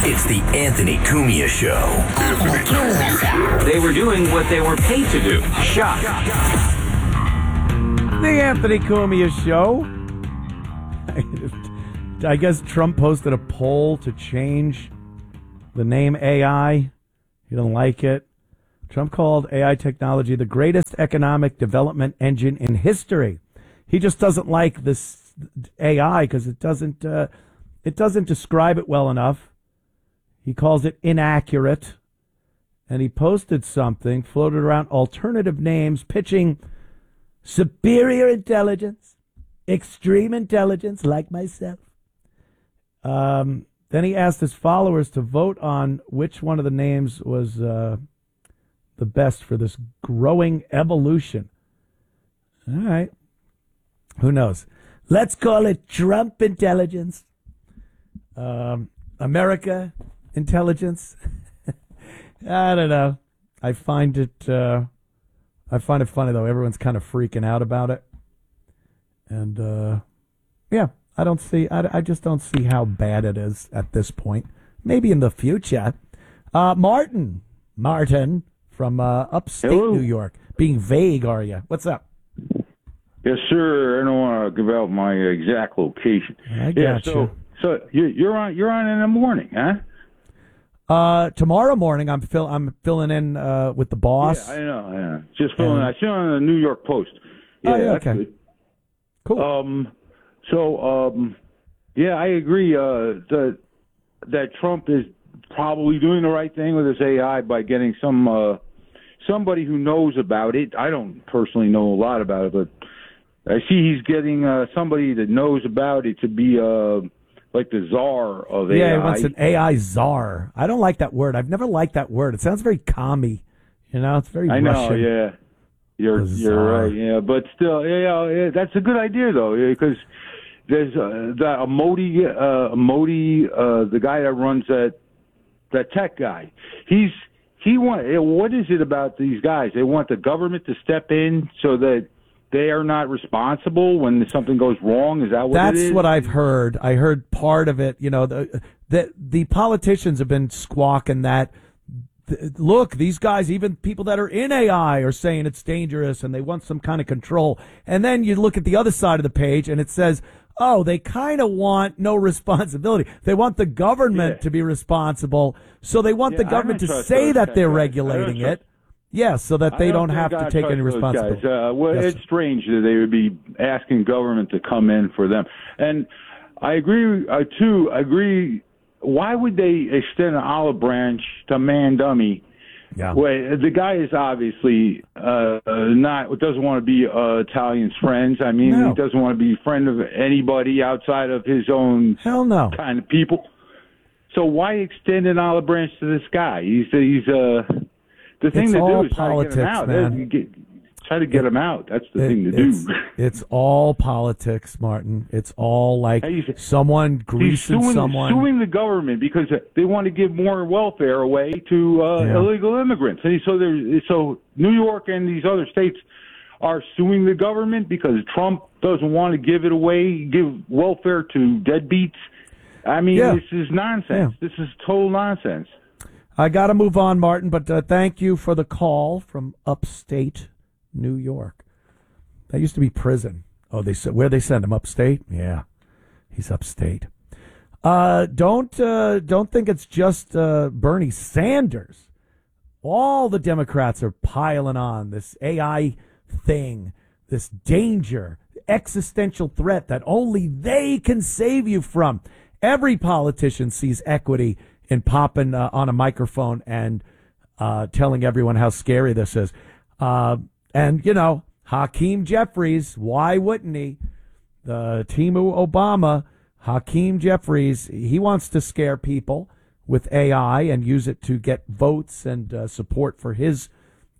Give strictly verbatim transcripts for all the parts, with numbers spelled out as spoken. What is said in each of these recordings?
It's the Anthony Cumia Show. Anthony Cumia Show. They were doing what they were paid to do. Shock. The Anthony Cumia Show. I guess Trump posted a poll to change the name A I. He doesn't like it. Trump called A I technology the greatest economic development engine in history. He just doesn't like this A I because it doesn't uh, it doesn't describe it well enough. He calls it inaccurate. And he posted something, floated around alternative names, pitching superior intelligence, extreme intelligence, like myself. Um, then he asked his followers to vote on which one of the names was uh, the best for this growing evolution. All right. Who knows? Let's call it Trump intelligence. Um, America intelligence. I don't know. I find it. Uh, I find it funny though. Everyone's kind of freaking out about it, and uh, yeah, I don't see. I, I just don't see how bad it is at this point. Maybe in the future. Uh, Martin, Martin from uh, upstate Hello. New York. Being vague, are you? What's up? Yes, sir. I don't want to give out my exact location. I got yeah, so, you. So you, you're on. You're on in the morning, huh? Uh, tomorrow morning, I'm fill. I'm filling in uh, with the boss. Yeah, I know. Yeah, just filling. And- I see on the New York Post. Yeah, Oh, yeah, that's okay. good. Cool. Um. So, um, yeah, I agree. Uh, that that Trump is probably doing the right thing with his A I by getting some uh, somebody who knows about it. I don't personally know a lot about it, but I see he's getting uh, somebody that knows about it to be uh, like the czar of A I. Yeah, he wants an A I czar. I don't like that word. I've never liked that word. It sounds very commie. You know, it's very I know, Russian. yeah. You're The you're czar. right, yeah. But still, yeah, yeah, that's a good idea though, because there's uh, that Modi, uh, Modi, uh, the guy that runs that that tech guy. He's he want. What is it about these guys? They want the government to step in so that they are not responsible when something goes wrong. Is that what That's it is? what I've heard. I heard part of it. You know, the the, the politicians have been squawking that. th- Look, these guys, even people that are in A I, are saying it's dangerous and they want some kind of control. And then you look at the other side of the page and it says, oh, they kind of want no responsibility. They want the government Yeah. to be responsible. So they want Yeah, the I government don't to trust say those that tech they're guys. I don't regulating trust- it. Yeah, so that they I don't, think have to I take trust any those responsibility. guys. Uh, well, Yes, it's sir. strange that they would be asking government to come in for them. And I agree, uh, too, I agree. Why would they extend an olive branch to man dummy? Yeah. Well, the guy is obviously uh, not doesn't want to be uh, Italian's friends. I mean, No. he doesn't want to be a friend of anybody outside of his own Hell no. kind of people. So why extend an olive branch to this guy? He's he's uh the thing It's to all do is try to politics, get him out. man. You get- try to get him out. That's the It- thing to it's, do. it's all politics, Martin. It's all like Hey, he's- someone He's greasing suing, someone. suing the government because they want to give more welfare away to uh, Yeah. illegal immigrants, and so there. So New York and these other states are suing the government because Trump doesn't want to give it away, give welfare to deadbeats. I mean, Yeah. this is nonsense. Yeah. This is total nonsense. I got to move on, Martin, but uh, thank you for the call from upstate New York. That used to be prison. Oh, they said where they send him upstate? Yeah, he's upstate. Uh, don't uh, don't think it's just uh, Bernie Sanders. All the Democrats are piling on this A I thing, this danger, existential threat that only they can save you from. Every politician sees equity in popping uh, on a microphone and uh, telling everyone how scary this is. Uh, and, you know, Hakeem Jeffries, why wouldn't he? The Timu Obama, Hakeem Jeffries, he wants to scare people with A I and use it to get votes and uh, support for his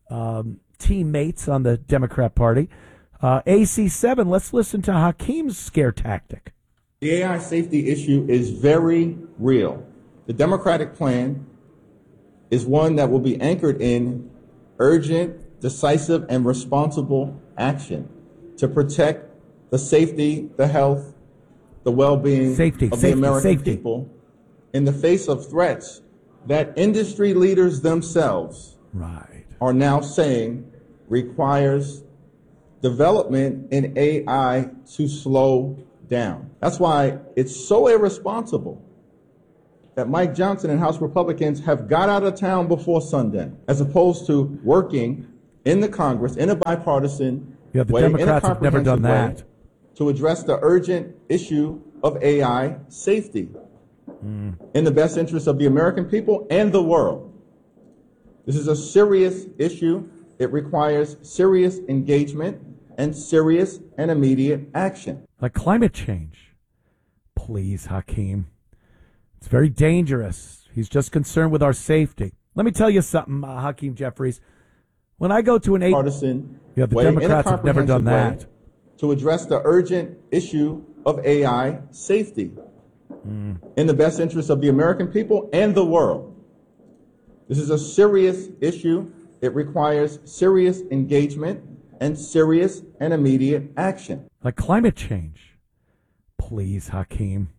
um, teammates on the Democrat Party. Uh, A C seven, let's listen to Hakeem's scare tactic. The A I safety issue is very real. The Democratic plan is one that will be anchored in urgent, decisive, and responsible action to protect the safety, the health, the well-being Safety, of safety, the American safety. people in the face of threats that industry leaders themselves Right. are now saying requires development in A I to slow down. That's why it's so irresponsible that Mike Johnson and House Republicans have got out of town before sundown, as opposed to working in the Congress in a bipartisan Yeah, the way, Democrats in a have never done comprehensive that. way, to address the urgent issue of A I safety mm. in the best interest of the American people and the world. This is a serious issue. It requires serious engagement and serious and immediate action. Like climate change. Please, Hakeem. It's very dangerous. He's just concerned with our safety. Let me tell you something, uh, Hakeem Jeffries. When I go to an eight, partisan yeah, the way, Democrats have never done that. To address the urgent issue of A I safety mm. in the best interest of the American people and the world. This is a serious issue. It requires serious engagement and serious and immediate action. Like climate change. Please, Hakeem.